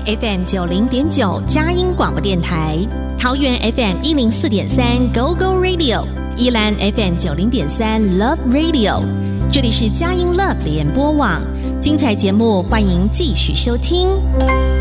FM 90.9佳音广播电台，桃园 FM 104.3 Go Go Radio， 宜兰 FM 90.3 Love Radio。这里是佳音 Love 联播网，精彩节目欢迎继续收听。